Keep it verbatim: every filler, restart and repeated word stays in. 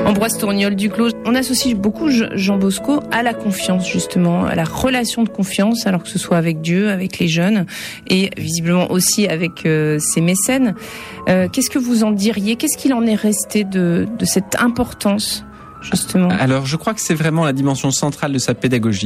Ambroise Tourniol-Duclos, on associe beaucoup Jean Bosco à la confiance, justement, à la relation de confiance, alors que ce soit avec Dieu, avec les jeunes, et visiblement aussi avec euh, ses mécènes. Euh, qu'est-ce que vous en diriez ? Qu'est-ce qu'il en est resté de, de cette importance, justement ? Alors, je crois que c'est vraiment la dimension centrale de sa pédagogie.